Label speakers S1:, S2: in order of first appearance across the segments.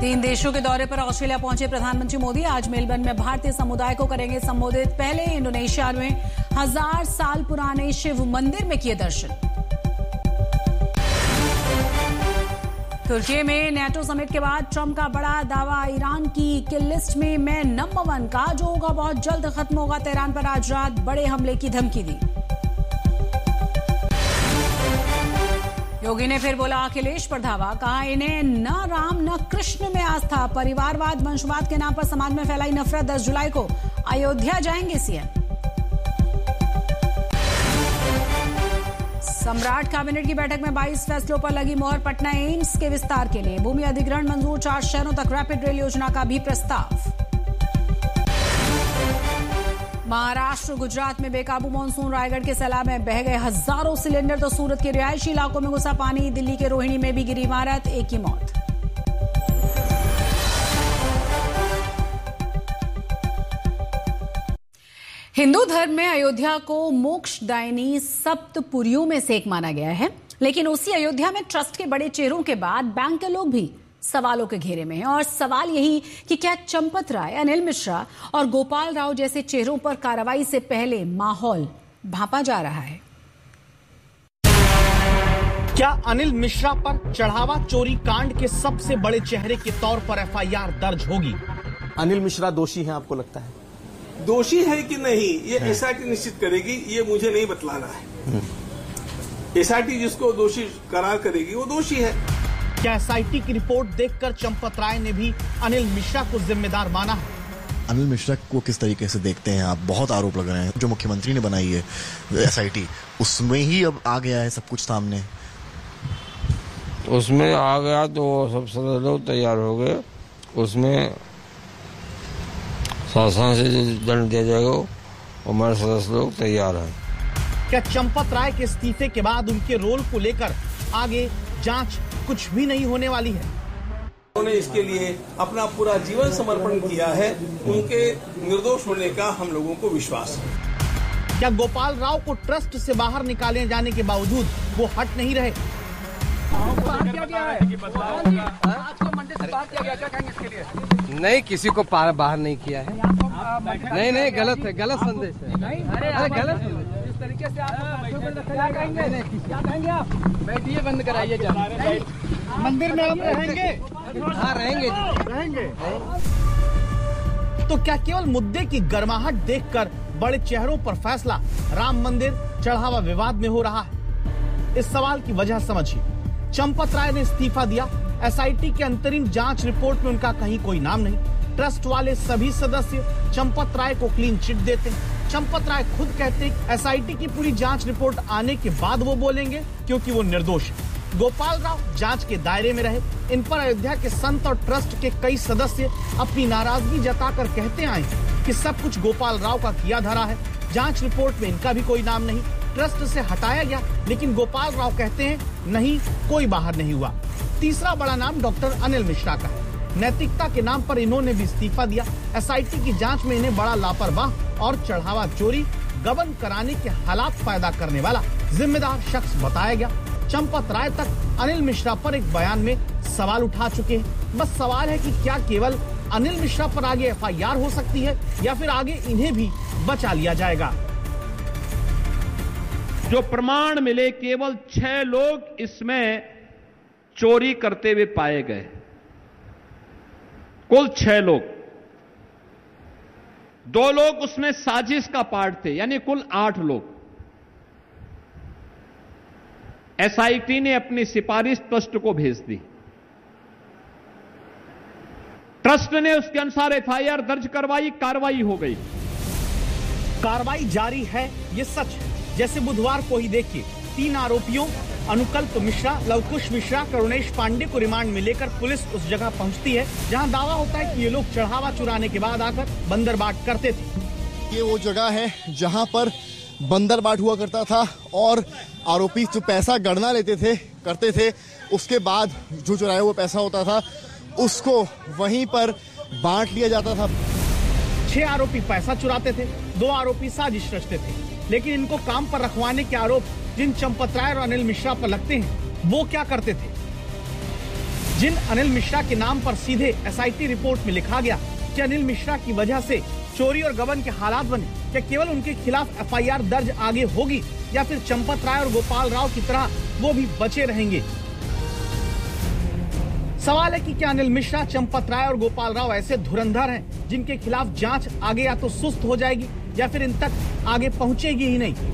S1: 3 देशों के दौरे पर ऑस्ट्रेलिया पहुंचे प्रधानमंत्री मोदी आज मेलबर्न में भारतीय समुदाय को करेंगे संबोधित। पहले इंडोनेशिया में 1000 साल पुराने शिव मंदिर में किए दर्शन। तुर्की में नेटो समिट के बाद ट्रंप का बड़ा दावा, ईरान की किल लिस्ट में मैं नंबर 1, कहा जो होगा बहुत जल्द खत्म होगा। तेहरान पर आज रात बड़े हमले की धमकी दी। योगी ने फिर बोला अखिलेश पर धावा, कहा इन्हें न राम न कृष्ण में आस्था, परिवारवाद वंशवाद के नाम पर समाज में फैलाई नफरत। 10 जुलाई को अयोध्या जाएंगे सीएम। सम्राट कैबिनेट की बैठक में 22 फैसलों पर लगी मोहर। पटना एम्स के विस्तार के लिए भूमि अधिग्रहण मंजूर। 4 शहरों तक रैपिड रेल योजना का भी प्रस्ताव। महाराष्ट्र गुजरात में बेकाबू मानसून, रायगढ़ के सैलाब में बह गए हजारों सिलेंडर, तो सूरत के रिहायशी इलाकों में घुसा पानी। दिल्ली के रोहिणी में भी गिरी इमारत, 1 की मौत। हिंदू धर्म में अयोध्या को मोक्षदायिनी सप्तपुरियों में से एक माना गया है, लेकिन उसी अयोध्या में ट्रस्ट के बड़े चेहरों के बाद बैंक के लोग भी सवालों के घेरे में हैं। और सवाल यही कि क्या चंपत राय, अनिल मिश्रा और गोपाल राव जैसे चेहरों पर कार्रवाई से पहले माहौल भांपा जा रहा है?
S2: क्या अनिल मिश्रा पर चढ़ावा चोरी कांड के सबसे बड़े चेहरे के तौर पर एफआईआर दर्ज होगी?
S3: अनिल मिश्रा दोषी है, आपको लगता है?
S4: दोषी है कि नहीं ये एसआईटी निश्चित करेगी, ये मुझे नहीं बतलाना है। एसआईटी जिसको दोषी करार करेगी वो दोषी है।
S2: क्या एसआईटी की रिपोर्ट देखकर चंपत राय ने भी अनिल मिश्रा को जिम्मेदार माना है?
S5: अनिल मिश्रा को किस तरीके से देखते हैं आप? बहुत आरोप लग रहे हैं। जो मुख्यमंत्री ने बनाई है एसआईटी, उसमें ही अब आ गया है सब कुछ सामने।
S6: उसमें आ गया तो सब सदस्य लोग तैयार हो गए, उसमें शासन से दंड दिया जाएगा, हमारे सदस्य लोग तैयार हैं।
S2: क्या चंपत राय के इस्तीफे के बाद उनके रोल को लेकर आगे जांच कुछ भी नहीं होने वाली है?
S4: उन्होंने इसके लिए अपना पूरा जीवन समर्पण किया है, उनके निर्दोष होने का हम लोगों को विश्वास है।
S2: क्या गोपाल राव को ट्रस्ट से बाहर निकाले जाने के बावजूद वो हट नहीं रहे?
S7: नहीं, किसी को बाहर नहीं किया है। नहीं, गलत है, गलत संदेश है। अरे गलत इस तरीके से आप क्या कहेंगे आप? बैठिए, बंद कराइए।
S2: मंदिर में हम रहेंगे।
S7: हाँ, रहेंगे।
S2: तो क्या केवल मुद्दे की गर्माहट देखकर बड़े चेहरों पर फैसला राम मंदिर चढ़ावा विवाद में हो रहा है? इस सवाल की वजह समझिए। चंपत राय ने इस्तीफा दिया, एसआईटी के अंतरिम जांच रिपोर्ट में उनका कहीं कोई नाम नहीं। ट्रस्ट वाले सभी सदस्य चंपत राय को क्लीन चिट देते हैं। चंपत राय खुद कहते हैं एसआईटी की पूरी जांच रिपोर्ट आने के बाद वो बोलेंगे, क्योंकि वो निर्दोष है। गोपाल राव जांच के दायरे में रहे। इन पर अयोध्या के संत और ट्रस्ट के कई सदस्य अपनी नाराजगी जताकर कहते आए कि सब कुछ गोपाल राव का किया धरा है। जांच रिपोर्ट में इनका भी कोई नाम नहीं, ट्रस्ट से हटाया गया, लेकिन गोपाल राव कहते हैं नहीं, कोई बाहर नहीं हुआ। तीसरा बड़ा नाम डॉक्टर अनिल मिश्रा का है। नैतिकता के नाम पर इन्होंने भी इस्तीफा दिया। एसआईटी की जांच में इन्हें बड़ा लापरवाह और चढ़ावा चोरी, गबन कराने के हालात पैदा करने वाला जिम्मेदार शख्स बताया गया। चंपत राय तक अनिल मिश्रा पर एक बयान में सवाल उठा चुके हैं। बस सवाल है कि क्या केवल अनिल मिश्रा पर आगे एफआईआर हो सकती है या फिर आगे इन्हें भी बचा लिया जाएगा?
S8: जो प्रमाण मिले, केवल 6 लोग इसमें चोरी करते हुए पाए गए, कुल 6 लोग। 2 लोग उसमें साजिश का पार्ट थे, यानी कुल 8 लोग। एसआईटी ने अपनी सिफारिश ट्रस्ट को भेज दी। ट्रस्ट ने उसके अनुसार एफआईआर दर्ज करवाई, कार्रवाई हो गई।
S2: कार्रवाई जारी है, ये सच है। जैसे बुधवार को ही देखिए, 3 आरोपियों अनुकल्प मिश्रा, लवकुश मिश्रा, करुणेश पांडे को रिमांड में लेकर पुलिस उस जगह पहुंचती है जहां दावा होता है कि ये लोग चढ़ावा चुराने के बाद आकर बंदरबाट करते थे।
S5: ये वो जगह है जहां पर बंदरबाट हुआ करता था और आरोपी जो पैसा गणना करते थे, उसके बाद जो चुराया हुआ पैसा होता था उसको वहीं पर बांट लिया जाता था।
S2: 6 आरोपी पैसा चुराते थे, 2 आरोपी साजिश रचते थे, लेकिन इनको काम पर रखवाने के आरोप जिन चंपत राय और अनिल मिश्रा पर लगते हैं, वो क्या करते थे? जिन अनिल मिश्रा के नाम पर सीधे एसआईटी रिपोर्ट में लिखा गया कि अनिल मिश्रा की वजह से चोरी और गबन के हालात बने, क्या केवल उनके खिलाफ एफआईआर दर्ज आगे होगी या फिर चंपत राय और गोपाल राव की तरह वो भी बचे रहेंगे? सवाल है कि क्या अनिल मिश्रा, चंपत राय और गोपाल राव ऐसे धुरंधर हैं जिनके खिलाफ जांच आगे या तो सुस्त हो जाएगी या फिर इन तक आगे पहुंचेगी ही नहीं?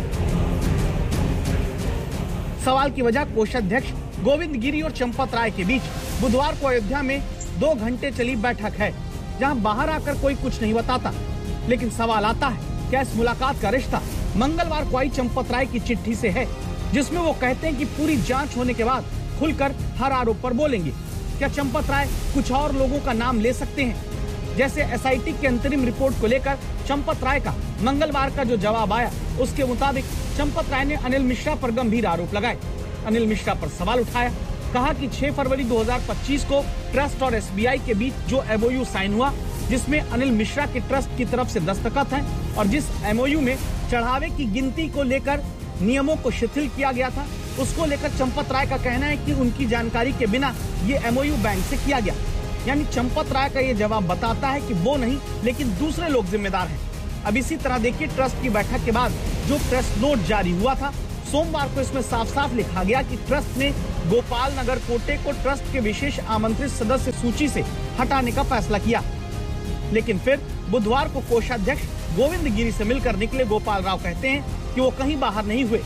S2: सवाल की वजह कोषाध्यक्ष गोविंद गिरी और चंपत राय के बीच बुधवार को अयोध्या में 2 घंटे चली बैठक है, जहां बाहर आकर कोई कुछ नहीं बताता। लेकिन सवाल आता है, क्या इस मुलाकात का रिश्ता मंगलवार को आई चंपत राय की चिट्ठी से है, जिसमें वो कहते हैं कि पूरी जांच होने के बाद खुलकर हर आरोप पर बोलेंगे? क्या चंपत राय कुछ और लोगों का नाम ले सकते हैं? जैसे एसआईटी की अंतरिम रिपोर्ट को लेकर चंपत राय का मंगलवार का जो जवाब आया, उसके मुताबिक चंपत राय ने अनिल मिश्रा पर गंभीर आरोप लगाए, अनिल मिश्रा पर सवाल उठाया, कहा कि 6 फरवरी 2025 को ट्रस्ट और एसबीआई के बीच जो एमओयू साइन हुआ, जिसमें अनिल मिश्रा के ट्रस्ट की तरफ से दस्तखत हैं और जिस एमओयू में चढ़ावे की गिनती को लेकर नियमों को शिथिल किया गया था, उसको लेकर चंपत राय का कहना है कि उनकी जानकारी के बिना ये एमओयू बैंक से किया गया। यानी चंपत राय का ये जवाब बताता है कि वो नहीं, लेकिन दूसरे लोग जिम्मेदार हैं। अब इसी तरह देखिए, ट्रस्ट की बैठक के बाद जो प्रेस नोट जारी हुआ था, सोमवार को इसमें साफ साफ लिखा गया कि ट्रस्ट ने गोपाल नगर कोटे को ट्रस्ट के विशेष आमंत्रित सदस्य सूची से हटाने का फैसला किया। लेकिन फिर बुधवार को कोषाध्यक्ष गोविंद गिरी से मिलकर निकले गोपाल राव कहते हैं कि वो कहीं बाहर नहीं हुए।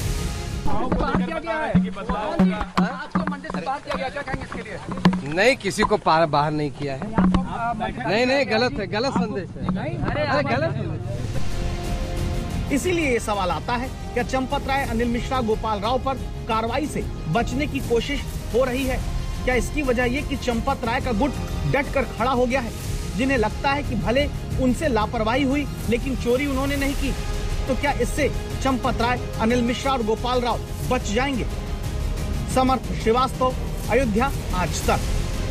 S7: नहीं, किसी को बाहर नहीं किया है। नहीं, गलत है, गलत संदेश है। अरे गलत।
S2: इसीलिए ये सवाल आता है, क्या चंपत राय, अनिल मिश्रा, गोपाल राव पर कार्रवाई से बचने की कोशिश हो रही है? क्या इसकी वजह ये कि चंपत राय का गुट डट कर खड़ा हो गया है, जिन्हें लगता है कि भले उनसे लापरवाही हुई लेकिन चोरी उन्होंने नहीं की? तो क्या इससे चंपत राय, अनिल मिश्रा और गोपाल राव बच जाएंगे? समर्थ श्रीवास्तव, अयोध्या आज तक।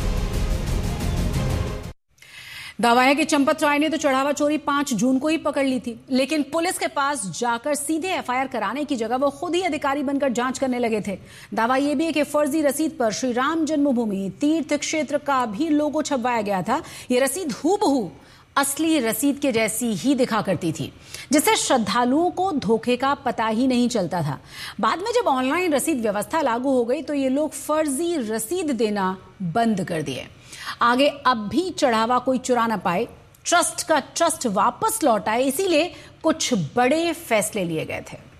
S1: दावा है कि चंपत राय ने तो चढ़ावा चोरी 5 जून को ही पकड़ ली थी, लेकिन पुलिस के पास जाकर सीधे एफआईआर कराने की जगह वो खुद ही अधिकारी बनकर जांच करने लगे थे। दावा यह भी है कि फर्जी रसीद पर श्री राम जन्मभूमि तीर्थ क्षेत्र का भी लोगो छपवाया गया था। ये रसीद हूबहू असली रसीद के जैसी ही दिखा करती थी, जिससे श्रद्धालुओं को धोखे का पता ही नहीं चलता था। बाद में जब ऑनलाइन रसीद व्यवस्था लागू हो गई तो ये लोग फर्जी रसीद देना बंद कर दिए। आगे अब भी चढ़ावा कोई चुरा ना पाए, ट्रस्ट का ट्रस्ट वापस लौट आए, इसीलिए कुछ बड़े फैसले लिए गए थे।